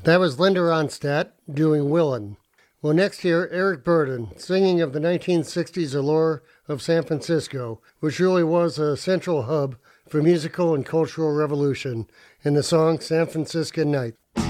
That was Linda Ronstadt doing Willin'. Well, next here, Eric Burdon, singing of the 1960s allure of San Francisco, which really was a central hub for musical and cultural revolution, in the song San Franciscan Night.